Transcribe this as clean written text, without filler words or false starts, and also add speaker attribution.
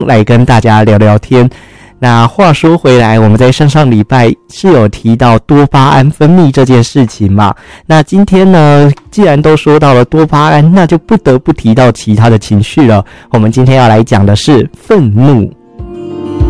Speaker 1: 来跟大家聊聊天。那话说回来，我们在上礼拜是有提到多巴胺分泌这件事情嘛？那今天呢，既然都说到了多巴胺，那就不得不提到其他的情绪了。我们今天要来讲的是愤怒。